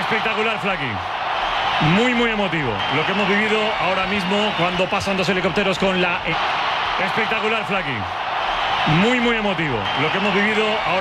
Espectacular, Flaky. Muy, muy emotivo. Lo que hemos vivido ahora mismo cuando pasan dos helicópteros con la... Espectacular, Flaky. Muy, muy emotivo. Lo que hemos vivido ahora